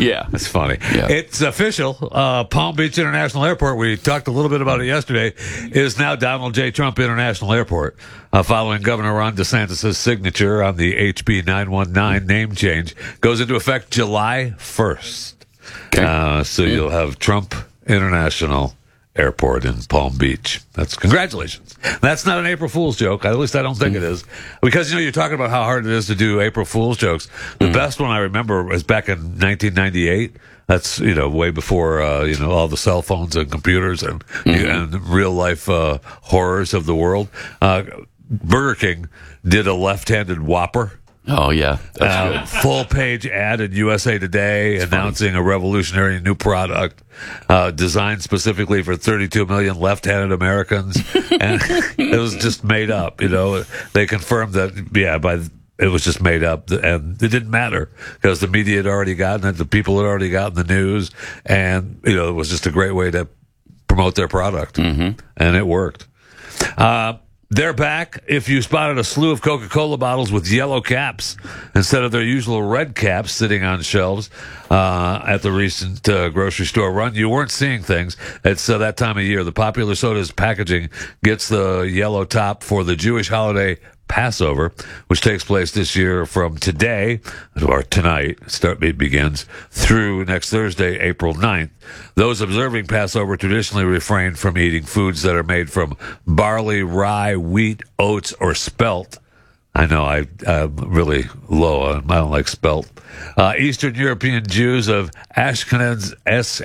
Yeah. That's funny. Yeah. It's official. Palm Beach International Airport, we talked a little bit about it yesterday, is now Donald J. Trump International Airport, following Governor Ron DeSantis' signature on the HB 919 name change. Goes into effect July 1st. Okay. So you'll have Trump International Airport in Palm Beach. That's congratulations. That's not an April Fool's joke. At least I don't think it is. Because, you're talking about how hard it is to do April Fool's jokes. The best one I remember was back in 1998. That's, way before, all the cell phones and computers and real life horrors of the world. Burger King did a left-handed Whopper. Oh, yeah. That's good. Full page ad in USA Today announcing a revolutionary new product designed specifically for 32 million left-handed Americans. And it was just made up. They confirmed that, it was just made up, and it didn't matter because the media had already gotten it, the people had already gotten the news, and, it was just a great way to promote their product. And it worked. They're back. If you spotted a slew of Coca-Cola bottles with yellow caps instead of their usual red caps sitting on shelves at the recent grocery store run, you weren't seeing things. It's that time of year. The popular soda's packaging gets the yellow top for the Jewish holiday Passover, which takes place this year from today, or tonight, it begins, through next Thursday, April 9th. Those observing Passover traditionally refrain from eating foods that are made from barley, rye, wheat, oats, or spelt. I know I'm really low on, I don't like spelt. Eastern European Jews of Ashkenazi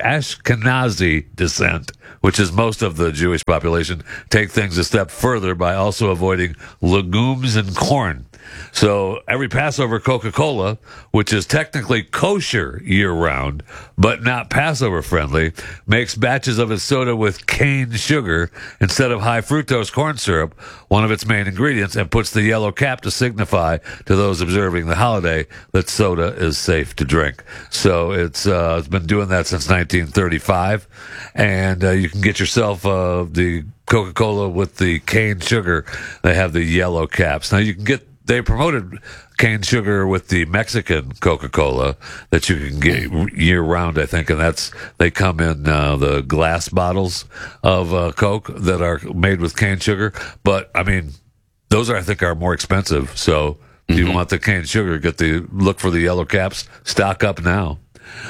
descent, which is most of the Jewish population, take things a step further by also avoiding legumes and corn. So every Passover Coca-Cola, which is technically kosher year-round, but not Passover friendly, makes batches of its soda with cane sugar instead of high fructose corn syrup, one of its main ingredients, and puts the yellow cap to signify to those observing the holiday that soda is safe to drink. So it's been doing that since 1935, and you can get yourself the Coca-Cola with the cane sugar. They have the yellow caps. Now they promoted cane sugar with the Mexican Coca-Cola that you can get year-round, I think, and they come in the glass bottles of Coke that are made with cane sugar. But, those I think are more expensive. So if you want the cane sugar, look for the yellow caps. Stock up now.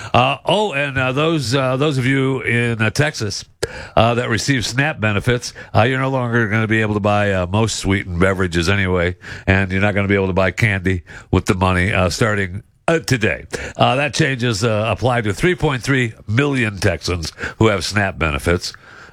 Those of you in Texas that receive SNAP benefits, you're no longer going to be able to buy most sweetened beverages anyway, and you're not going to be able to buy candy with the money starting today. That changes apply to 3.3 million Texans who have SNAP benefits.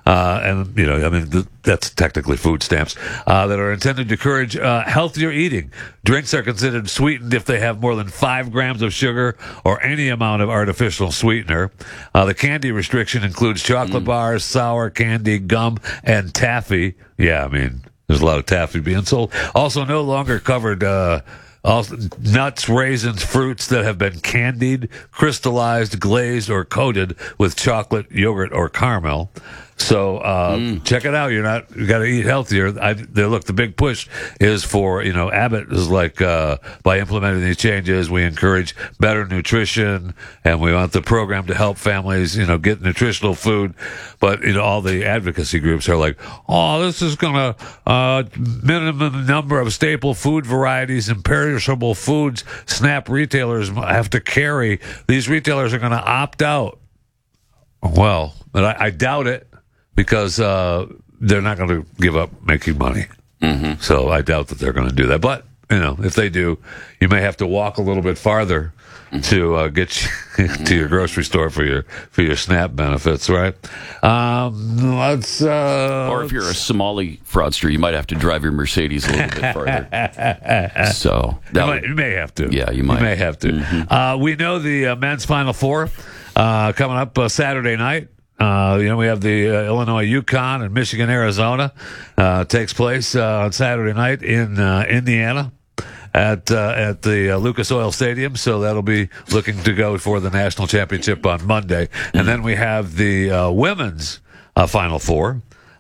That's technically food stamps that are intended to encourage healthier eating. Drinks are considered sweetened if they have more than 5 grams of sugar or any amount of artificial sweetener. The candy restriction includes chocolate bars, sour candy, gum, and taffy. Yeah, there's a lot of taffy being sold. Also, no longer covered nuts, raisins, fruits that have been candied, crystallized, glazed, or coated with chocolate, yogurt, or caramel. So check it out. You got to eat healthier. The big push is for, Abbott is like, by implementing these changes, we encourage better nutrition, and we want the program to help families, get nutritional food. But, all the advocacy groups are like, this is going to minimum number of staple food varieties and perishable foods SNAP retailers have to carry. These retailers are going to opt out. Well, but I doubt it. Because they're not going to give up making money. So I doubt that they're going to do that. But, if they do, you may have to walk a little bit farther to get you to your grocery store for your SNAP benefits, right? Or if you're a Somali fraudster, you might have to drive your Mercedes a little bit farther. So you may have to. Yeah, you might. You may have to. We know the men's Final Four coming up Saturday night. We have the Illinois UConn and Michigan Arizona takes place on Saturday night in Indiana at the Lucas Oil Stadium. So that'll be looking to go for the national championship on Monday. And then we have the women's Final Four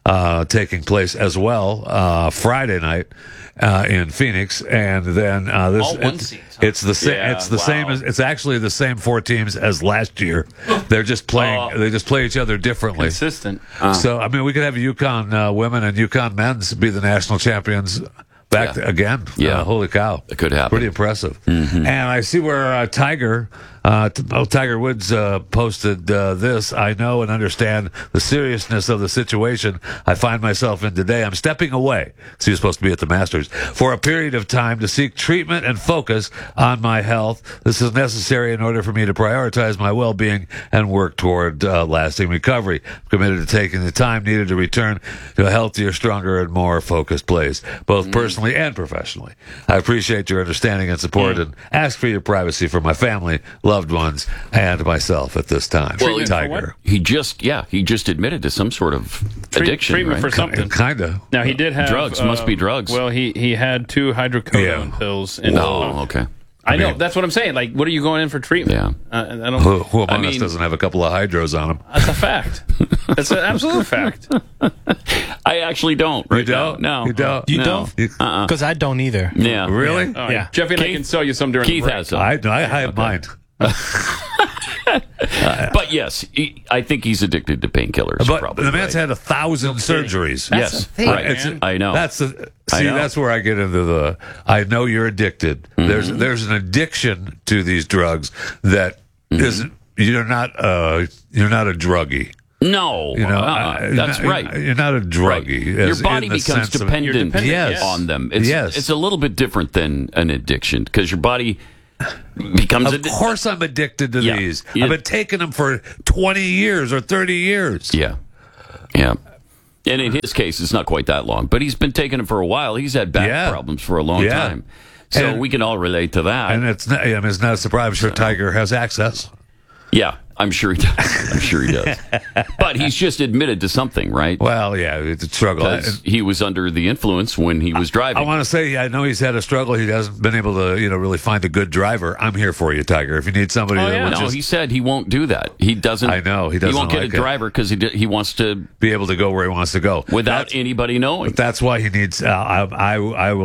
taking place as well Friday night in Phoenix, and then All one seeds, huh? it's the same. Yeah, It's the same as it's actually the same 4 teams as last year. They're just playing. They just play each other differently. Consistent. So I mean, we could have UConn women and UConn men's be the national champions back again. Yeah. Holy cow, It could happen. Pretty impressive. And I see where Tiger Woods posted this. I know and understand the seriousness of the situation I find myself in today. I'm stepping away. So he was supposed to be at the Masters for a period of time to seek treatment and focus on my health. This is necessary in order for me to prioritize my well-being and work toward lasting recovery. I'm committed to taking the time needed to return to a healthier, stronger, and more focused place, both personally and professionally. I appreciate your understanding and support and ask for your privacy for my family, loved ones, and myself at this time. Well, Tiger. He just admitted to some sort of addiction, treatment right? for something. Kind of. Now he did have Drugs. Must be drugs. Well, he had 2 hydrocodone pills. In okay. I know. That's what I'm saying. Like, what are you going in for treatment? Yeah. I don't. Who among us doesn't have a couple of hydros on him? That's a fact. That's an absolute fact. I actually don't. You don't? No. You don't? You No. don't? Because I don't either. Yeah. Really? Yeah. Jeffy and I Keith- can sell you some during Keith the break. has some. I have mine. But yes, I think he's addicted to painkillers. But probably, the man's right? had 1,000 surgeries. That's Yes, the thing, right. man. I know. That's the I know. that's where I get into the. I know you're addicted. There's an addiction to these drugs that isn't. You're not a druggie. No, You know, that's right. You're not a druggie. Your as- body in the becomes sense of- dependent, Yes. on them. It's, Yes. it's a little bit different than an addiction because your body becomes Of course, I'm addicted to Yeah. these. Yeah. I've been taking them for 20 years or 30 years. Yeah. And in his case, it's not quite that long, but he's been taking it for a while. He's had back problems for a long time. So And- we can all relate to that. And it's not a surprise. I'm sure Tiger has access. Yeah, I'm sure he does. But he's just admitted to something, right? Well, yeah, it's a struggle. 'Cause he was under the influence when he was driving. I want to say, I know he's had a struggle. He hasn't been able to, really find a good driver. I'm here for you, Tiger. If you need somebody that will No, just he said he won't do that. He doesn't. I know, he doesn't won't get like a it. driver because he wants to be able to go where he wants to go without anybody knowing. That's why he needs. I will